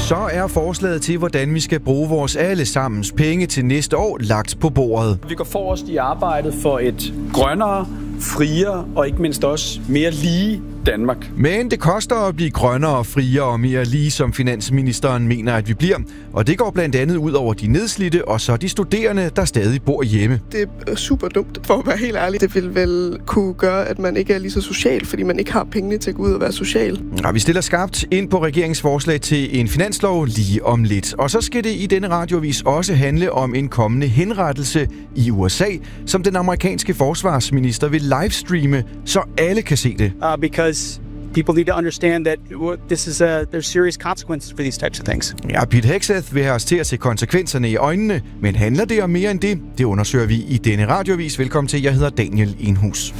Så er forslaget til, hvordan vi skal bruge vores allesammens penge til næste år, lagt på bordet. Vi går forrest i arbejdet for et grønnere, friere og ikke mindst også mere lige Danmark. Men det koster at blive grønnere, friere og mere lige, som finansministeren mener, at vi bliver. Og det går blandt andet ud over de nedslidte og så de studerende, der stadig bor hjemme. Det er super dumt, for at være helt ærlig. Det vil vel kunne gøre, at man ikke er lige så social, fordi man ikke har pengene til at gå ud og være social. Og vi stiller skarpt ind på regeringens forslag til en finanslov lige om lidt. Og så skal det i denne radioavis også handle om en kommende henrettelse i USA, som den amerikanske forsvarsminister vil livestreame, så alle kan se det. Because people need to understand that this is there's serious consequences for these types of things. Ja, Pete Hegseth vil have os til at se konsekvenserne i øjnene, men handler det om mere end det? Det undersøger vi i denne radioavis. Velkommen til, jeg hedder Daniel Enhus.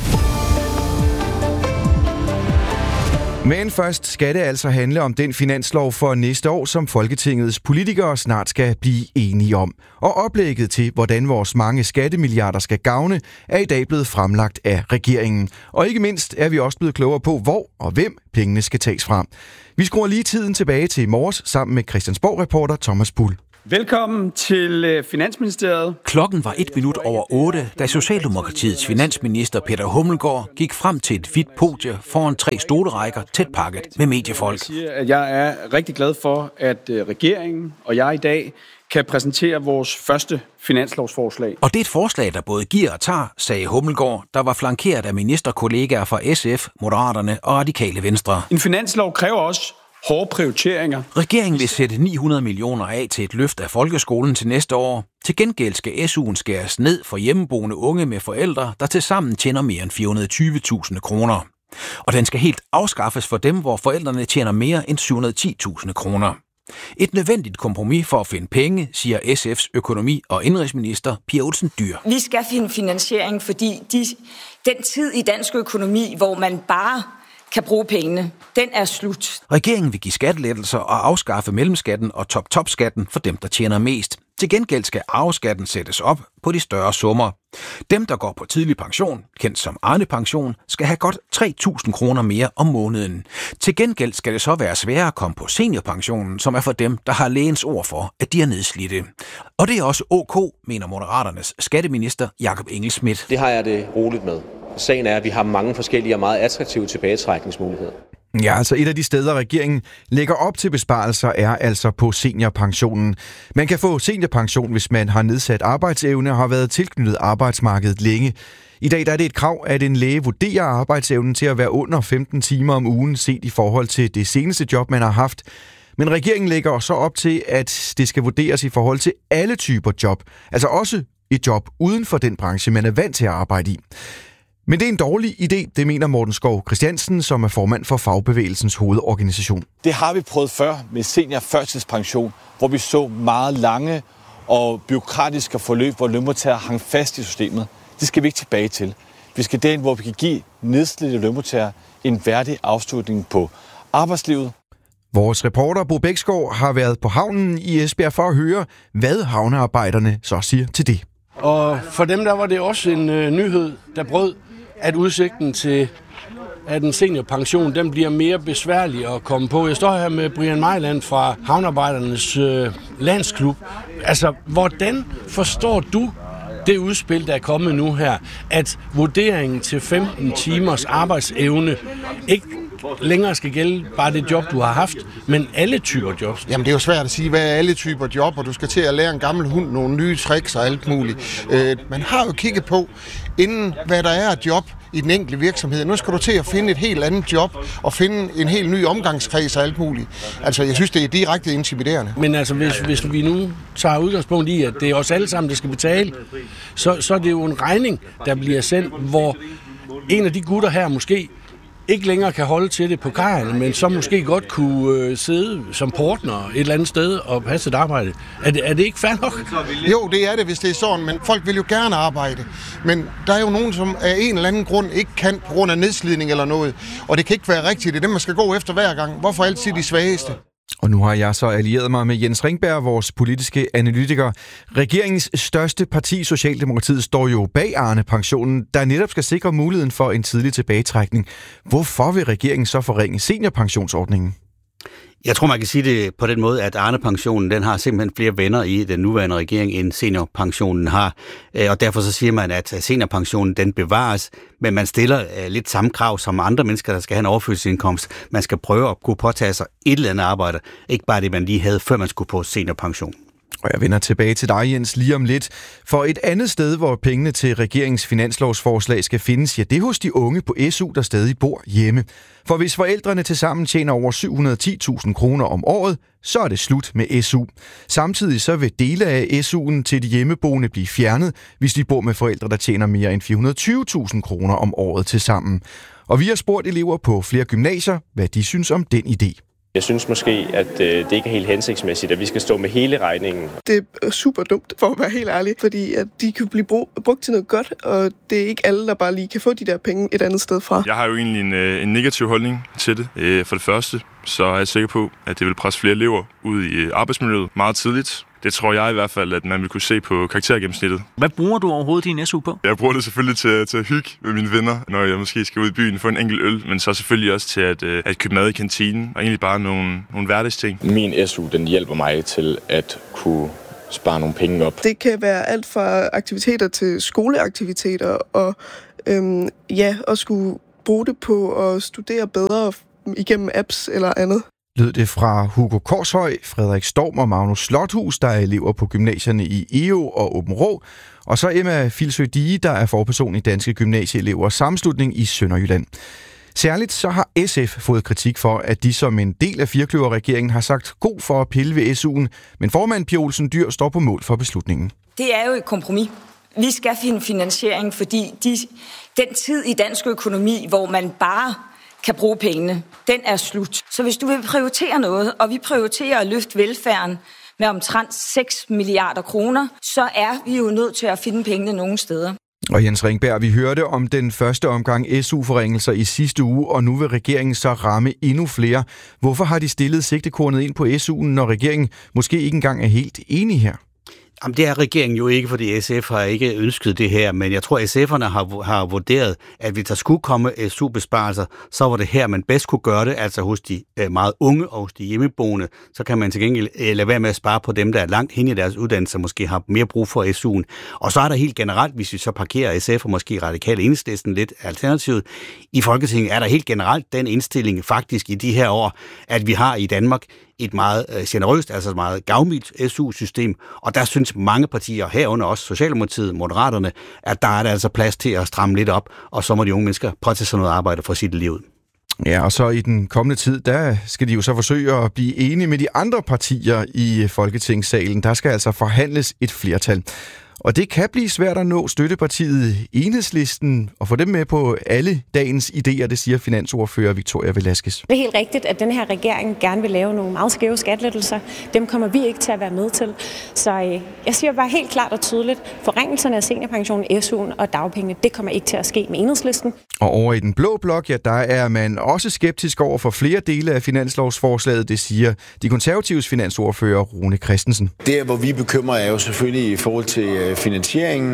Men først skal det altså handle om den finanslov for næste år, som Folketingets politikere snart skal blive enige om. Og oplægget til, hvordan vores mange skattemilliarder skal gavne, er i dag blevet fremlagt af regeringen. Og ikke mindst er vi også blevet klogere på, hvor og hvem pengene skal tages fra. Vi skruer lige tiden tilbage til i morges sammen med Christiansborg-reporter Thomas Bull. Velkommen til Finansministeriet. Klokken var 1:08, da Socialdemokratiets finansminister Peter Hummelgaard gik frem til et hvidt podie foran 3 stolerækker tæt pakket med mediefolk. Jeg siger, at jeg er rigtig glad for, at regeringen og jeg i dag kan præsentere vores første finanslovsforslag. Og det er et forslag, der både giver og tager, sagde Hummelgaard, der var flankeret af ministerkollegaer fra SF, Moderaterne og Radikale Venstre. En finanslov kræver også hårde prioriteringer. Regeringen vil sætte 900 millioner af til et løft af folkeskolen til næste år. Til gengæld skal SU'en skæres ned for hjemmeboende unge med forældre, der tilsammen tjener mere end 420.000 kroner. Og den skal helt afskaffes for dem, hvor forældrene tjener mere end 710.000 kroner. Et nødvendigt kompromis for at finde penge, siger SF's økonomi- og indenrigsminister Pia Olsen Dyhr. Vi skal finde finansiering, fordi den tid i dansk økonomi, hvor man bare kan bruge pengene, den er slut. Regeringen vil give skattelettelser og afskaffe mellemskatten og top-top-skatten for dem, der tjener mest. Til gengæld skal arveskatten sættes op på de større summer. Dem, der går på tidlig pension, kendt som Arne-pension, skal have godt 3.000 kroner mere om måneden. Til gengæld skal det så være sværere at komme på seniorpensionen, som er for dem, der har lægens ord for, at de er nedslidte. Og det er også OK, mener Moderaternes skatteminister Jakob Engel-Schmidt. Det har jeg det roligt med. Sagen er, at vi har mange forskellige og meget attraktive tilbagetrækningsmuligheder. Ja, altså et af de steder, regeringen lægger op til besparelser, er altså på seniorpensionen. Man kan få seniorpension, hvis man har nedsat arbejdsevne og har været tilknyttet arbejdsmarkedet længe. I dag der er det et krav, at en læge vurderer arbejdsevnen til at være under 15 timer om ugen, set i forhold til det seneste job, man har haft. Men regeringen lægger så op til, at det skal vurderes i forhold til alle typer job. Altså også et job uden for den branche, man er vant til at arbejde i. Men det er en dårlig idé, det mener Morten Skov Christiansen, som er formand for Fagbevægelsens hovedorganisation. Det har vi prøvet før med seniorførtidspension, hvor vi så meget lange og bureaukratiske forløb, hvor lønmodtagere hang fast i systemet. Det skal vi ikke tilbage til. Vi skal derhen, hvor vi kan give nedslidte lønmodtagere en værdig afslutning på arbejdslivet. Vores reporter Bo Bæksgaard har været på havnen i Esbjerg for at høre, hvad havnearbejderne så siger til det. Og for dem der var det også en nyhed, der brød, at udsigten til at en seniorpension, den bliver mere besværlig at komme på. Jeg står her med Brian Mejland fra Havnearbejdernes landsklub. Altså, hvordan forstår du det udspil, der er kommet nu her, at vurderingen til 15 timers arbejdsevne ikke længere skal gælde bare det job, du har haft, men alle typer jobs? Jamen, det er jo svært at sige, hvad er alle typer job, og du skal til at lære en gammel hund nogle nye tricks og alt muligt. Man har jo kigget på, inden hvad der er et job i den enkelte virksomhed. Nu skal du til at finde et helt andet job, og finde en helt ny omgangskreds og alt muligt. Altså, jeg synes, det er direkte intimiderende. Men altså, hvis vi nu tager udgangspunkt i, at det er os alle sammen, der skal betale, så er det jo en regning, der bliver sendt, hvor en af de gutter her måske ikke længere kan holde til det på kajen, men så måske godt kunne sidde som portner et eller andet sted og passe et arbejde. Er det ikke fair nok? Jo, det er det, hvis det er sådan, men folk vil jo gerne arbejde. Men der er jo nogen, som af en eller anden grund ikke kan på grund af nedslidning eller noget. Og det kan ikke være rigtigt. Det er dem, man skal gå efter hver gang. Hvorfor altid de svageste? Og nu har jeg så allieret mig med Jens Ringberg, vores politiske analytiker. Regeringens største parti, Socialdemokratiet, står jo bag Arne-pensionen, der netop skal sikre muligheden for en tidlig tilbagetrækning. Hvorfor vil regeringen så forringe seniorpensionsordningen? Jeg tror, man kan sige det på den måde, at Arne-pensionen, den har simpelthen flere venner i den nuværende regering, end seniorpensionen har. Og derfor så siger man, at seniorpensionen, den bevares, men man stiller lidt samme krav som andre mennesker, der skal have en overførselsindkomst. Man skal prøve at kunne påtage sig et eller andet arbejde, ikke bare det, man lige havde, før man skulle på seniorpension. Og jeg vender tilbage til dig, Jens, lige om lidt. For et andet sted, hvor pengene til regeringens finanslovsforslag skal findes, ja, det er hos de unge på SU, der stadig bor hjemme. For hvis forældrene tilsammen tjener over 710.000 kroner om året, så er det slut med SU. Samtidig så vil dele af SU'en til de hjemmeboende blive fjernet, hvis de bor med forældre, der tjener mere end 420.000 kroner om året tilsammen. Og vi har spurgt elever på flere gymnasier, hvad de synes om den idé. Jeg synes måske, at det ikke er helt hensigtsmæssigt, at vi skal stå med hele regningen. Det er super dumt, for at være helt ærlig, fordi at de kan blive brugt til noget godt, og det er ikke alle, der bare lige kan få de der penge et andet sted fra. Jeg har jo egentlig en negativ holdning til det. For det første, så er jeg sikker på, at det vil presse flere elever ud i arbejdsmiljøet meget tidligt. Det tror jeg i hvert fald, at man vil kunne se på karaktergennemsnittet. Hvad bruger du overhovedet din SU på? Jeg bruger det selvfølgelig til at hygge med mine venner, når jeg måske skal ud i byen og få en enkelt øl, men så selvfølgelig også til at købe mad i kantinen, og egentlig bare nogle hverdagsting. Min SU, den hjælper mig til at kunne spare nogle penge op. Det kan være alt fra aktiviteter til skoleaktiviteter, og og skulle bruge det på at studere bedre igennem apps eller andet. Lød det fra Hugo Korshøj, Frederik Storm og Magnus Slothus, der er elever på gymnasierne i EO og Aabenraa, og så Emma Filsø Dige, der er forperson i Danske Gymnasieelevers Sammenslutning i Sønderjylland. Særligt så har SF fået kritik for, at de som en del af firkløverregeringen har sagt god for at pille ved SU'en, men formand Pia Olsen Dyhr står på mål for beslutningen. Det er jo et kompromis. Vi skal finde finansiering, fordi den tid i dansk økonomi, hvor man bare kan bruge pengene, den er slut. Så hvis du vil prioritere noget, og vi prioriterer at løfte velfærden med omtrent 6 milliarder kroner, så er vi jo nødt til at finde pengene nogle steder. Og Jens Ringberg, vi hørte om den første omgang SU-forringelser i sidste uge, og nu vil regeringen så ramme endnu flere. Hvorfor har de stillet sigtekornet ind på SU'en, når regeringen måske ikke engang er helt enig her? Jamen, det er regeringen jo ikke, fordi SF har ikke ønsket det her, men jeg tror, at SF'erne har vurderet, at hvis der skulle komme SU-besparelser, så var det her, man bedst kunne gøre det, altså hos de meget unge og hos de hjemmeboende. Så kan man til gengæld lade være med at spare på dem, der er langt hen i deres uddannelse, måske har mere brug for SU'en. Og så er der helt generelt, hvis vi så parkerer SF og måske Radikale Enhedslisten lidt alternativet, i Folketinget er der helt generelt den indstilling faktisk i de her år, at vi har i Danmark et meget generøst, altså et meget gavmildt SU-system, og der synes mange partier, herunder også Socialdemokratiet, Moderaterne, at der er der altså plads til at stramme lidt op, og så må de unge mennesker påtage sig noget arbejde for sit liv. Ja, og så i den kommende tid, der skal de jo så forsøge at blive enige med de andre partier i Folketingssalen. Der skal altså forhandles et flertal. Og det kan blive svært at nå støttepartiet Enhedslisten og få dem med på alle dagens idéer, det siger finansordfører Victoria Velasquez. Det er helt rigtigt, at den her regering gerne vil lave nogle meget skæve skattelettelser. Dem kommer vi ikke til at være med til. Så jeg siger bare helt klart og tydeligt, forringelserne af seniorpensionen, SU'en og dagpengene, det kommer ikke til at ske med Enhedslisten. Og over i den blå blok, ja, der er man også skeptisk over for flere dele af finanslovsforslaget, det siger de konservatives finansordfører Rune Christensen. Der, hvor vi bekymrer, er jo selvfølgelig i forhold til finansieringen,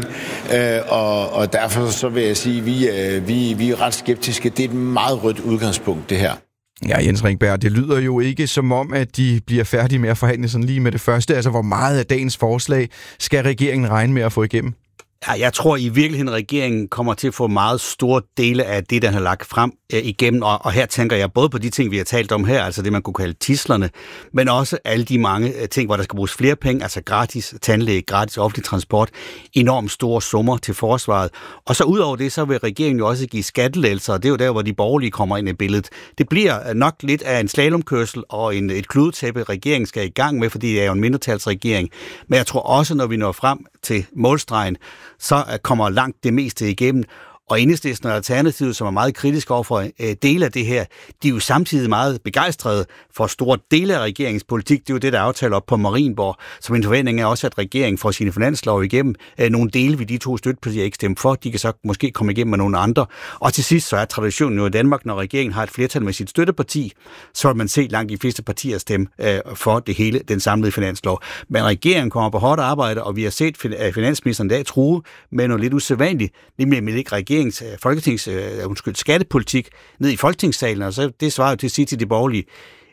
og derfor så vil jeg sige, at vi er ret skeptiske. Det er et meget rødt udgangspunkt, det her. Ja, Jens Ringberg, det lyder jo ikke som om, at de bliver færdige med at forhandle sådan lige med det første. Altså, hvor meget af dagens forslag skal regeringen regne med at få igennem? Ja, jeg tror i virkeligheden, at regeringen kommer til at få meget store dele af det, der har lagt frem igennem. Og her tænker jeg både på de ting, vi har talt om her, altså det, man kunne kalde tidslerne, men også alle de mange ting, hvor der skal bruges flere penge, altså gratis tandlæge, gratis offentlig transport, enormt store summer til forsvaret. Og så ud over det, så vil regeringen jo også give skattelettelser, og det er jo der, hvor de borgerlige kommer ind i billedet. Det bliver nok lidt af en slalomkørsel og et kludetæppe, regeringen skal i gang med, fordi det er jo en mindretalsregering. Men jeg tror også, når vi når frem til målstregen, så kommer langt det meste igennem. Og Enhedslisten og Alternativet, som er meget kritiske over for dele af det her, de er jo samtidig meget begejstrede for store dele af regeringens politik. Det er jo det, der er aftalt op på Marienborg. Så min forventning er også, at regeringen får sine finanslov igennem. Nogle dele vil de to støttepartier ikke stemme for. De kan så måske komme igennem med nogle andre. Og til sidst så er traditionen jo i Danmark, når regeringen har et flertal med sit støtteparti, så vil man se langt de fleste partier stemme for det hele, den samlede finanslov. Men regeringen kommer på hårdt arbejde, og vi har set finansministeren i dag true med noget lidt usædvanligt, nemlig at ikke regeringen skattepolitik ned i Folketingssalen, og så det svarer jo til at sige til de borgerlige,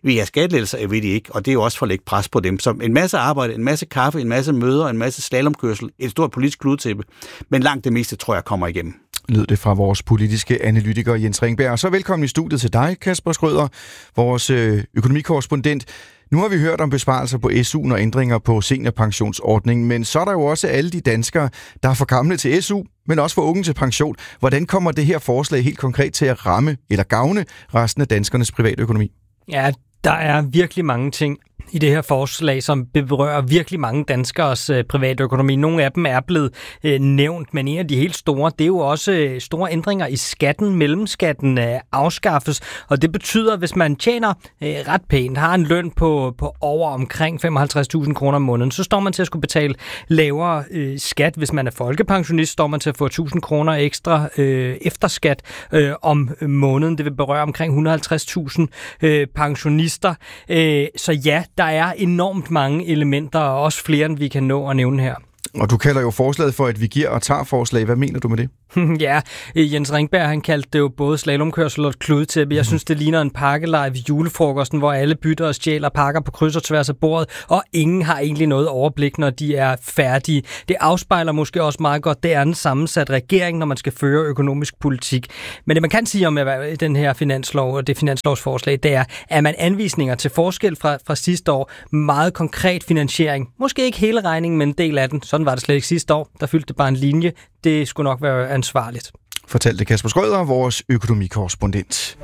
Vil have skattelettelser? Jeg ved det ikke, og det er jo også for at lægge pres på dem. Så en masse arbejde, en masse kaffe, en masse møder, en masse slalomkørsel, et stort politisk kludetæppe, men langt det meste tror jeg kommer igennem. Lød det fra vores politiske analytiker Jens Ringberg. Og så velkommen i studiet til dig, Kasper Schrøder, vores økonomikorrespondent. Nu har vi hørt om besparelser på SU'en og ændringer på seniorpensionsordningen, men så er der jo også alle de danskere, der er for gamle til SU, men også for unge til pension. Hvordan kommer det her forslag helt konkret til at ramme eller gavne resten af danskernes private økonomi? Ja, der er virkelig mange ting i det her forslag, som berører virkelig mange danskers private økonomi. Nogle af dem er blevet nævnt, men en af de helt store, det er jo også store ændringer i skatten. Mellemskatten afskaffes, og det betyder, at hvis man tjener ret pænt, har en løn på over omkring 55.000 kroner om måneden, så står man til at skulle betale lavere skat. Hvis man er folkepensionist, står man til at få 1.000 kroner ekstra efter skat om måneden. Det vil berøre omkring 150.000 pensionister. Så ja, der er enormt mange elementer, og også flere, end vi kan nå at nævne her. Og du kalder jo forslaget for et vi giver og tager forslag. Hvad mener du med det? Ja, Jens Ringberg, han kaldte det jo både slalomkørsel og et kludetæppe. Jeg synes, det ligner en pakkelej ved julefrokosten, hvor alle bytter og stjæler pakker på kryds og tværs af bordet, og ingen har egentlig noget overblik, når de er færdige. Det afspejler måske også meget godt, det er en sammensat regering, når man skal føre økonomisk politik. Men det, man kan sige om den her finanslov og det finanslovsforslag, det er, at man anvisninger til forskel fra sidste år, meget konkret finansiering. Måske ikke hele regningen, men en del af den. Sådan var det slet ikke sidste år. Der fyldte det bare en linje. Det skulle nok være ansvarligt. Fortalte Kasper Schrøder, vores økonomikorrespondent.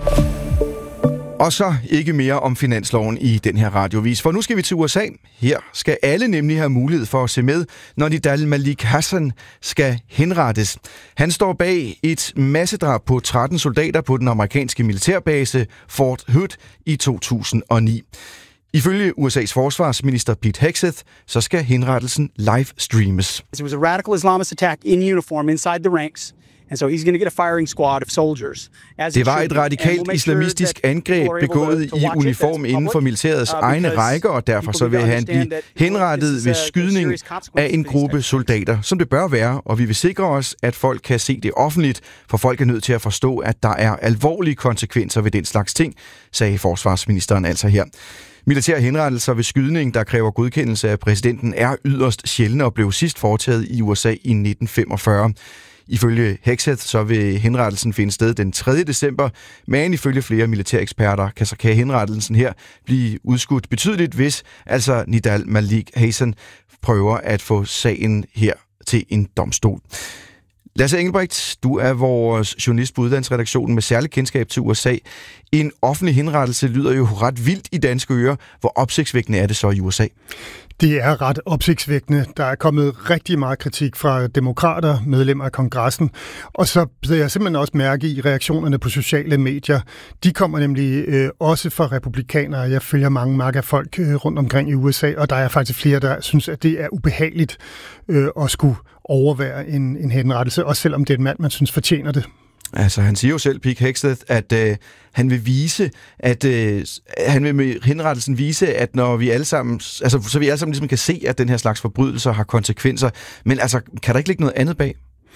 Og så ikke mere om finansloven i den her radiovis, for nu skal vi til USA. Her skal alle nemlig have mulighed for at se med, når Nidal Malik Hassan skal henrettes. Han står bag et massedrab på 13 soldater på den amerikanske militærbase Fort Hood i 2009. Ifølge USA's forsvarsminister Pete Hegseth, så skal henrettelsen live-streames. It was a radical Islamist attack in uniform inside the ranks. And so he's going to get a firing squad of soldiers. Det var et radikalt islamistisk angreb begået i uniform inden for militærets egne rækker, og derfor så vil han blive henrettet ved skydning af en gruppe soldater, som det bør være, og vi vil sikre os, at folk kan se det offentligt, for folk er nødt til at forstå, at der er alvorlige konsekvenser ved den slags ting, sagde forsvarsministeren altså her. Militære henrettelser ved skydning, der kræver godkendelse af præsidenten, er yderst sjældne og blev sidst foretaget i USA i 1945. Ifølge Hegseth så vil henrettelsen finde sted den 3. december, men ifølge flere militæreksperter kan henrettelsen her blive udskudt betydeligt, hvis altså Nidal Malik Hassan prøver at få sagen her til en domstol. Lasse Engelbrecht, du er vores journalist på Udlandsredaktionen med særlig kendskab til USA. En offentlig henrettelse lyder jo ret vildt i danske ører. Hvor opsigtsvækkende er det så i USA? Det er ret opsigtsvækkende. Der er kommet rigtig meget kritik fra demokrater, medlemmer af kongressen. Og så bliver jeg simpelthen også mærke i reaktionerne på sociale medier. De kommer nemlig også fra republikanere. Jeg følger mange MAGA-folk rundt omkring i USA, og der er faktisk flere, der synes, at det er ubehageligt at skulle overvære en henrettelse, også selvom det er en mand, man synes fortjener det. Altså, han siger jo selv, Pete Hegseth, at han vil vise, at han vil med henrettelsen vise, at når vi alle sammen, altså så vi alle sammen ligesom kan se, at den her slags forbrydelser har konsekvenser. Men altså, kan der ikke ligge noget andet bag?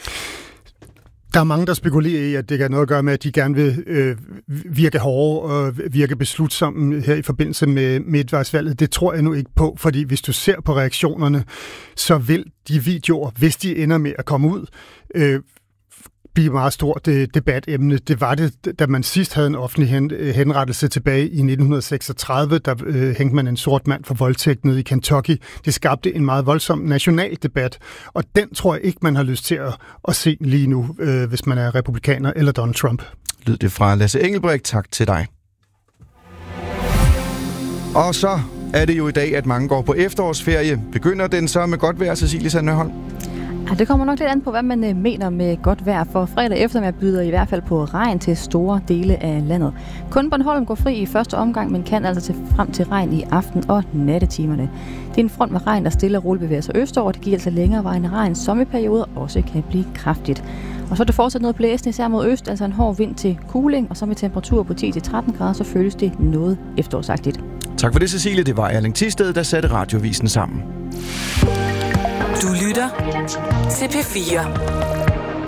Der er mange, der spekulerer i, at det kan have noget at gøre med, at de gerne vil virke hårde og virke beslutsomme her i forbindelse med midtvejsvalget. Det tror jeg nu ikke på, fordi hvis du ser på reaktionerne, så vil de videoer, hvis de ender med at komme ud, blive meget stort debatemne. Det var det, da man sidst havde en offentlig henrettelse tilbage i 1936. Der hængte man en sort mand for voldtægt nede i Kentucky. Det skabte en meget voldsom national debat, og den tror jeg ikke, man har lyst til at se lige nu, hvis man er republikaner eller Donald Trump. Lød det fra Lasse Engelbrecht. Tak til dig. Og så er det jo i dag, at mange går på efterårsferie. Begynder den så med godt vejr, Cecilie Sandøholm? Ja, det kommer nok lidt an på, hvad man mener med godt vejr, for fredag eftermiddag byder i hvert fald på regn til store dele af landet. Kun Bornholm går fri i første omgang, men kan altså frem til regn i aften- og nattetimerne. Det er en front med regn, der stille og roligt bevæger sig østover. Det giver altså længerevejende regn, som i perioder også kan blive kraftigt. Og så er det fortsat noget blæsende, især mod øst, altså en hård vind til kuling, og så med temperaturer på 10-13 grader, så føles det noget efterårsagtigt. Tak for det, Cecilie. Det var Erling Thisted, der satte radiovisen sammen. Du lytter til P4.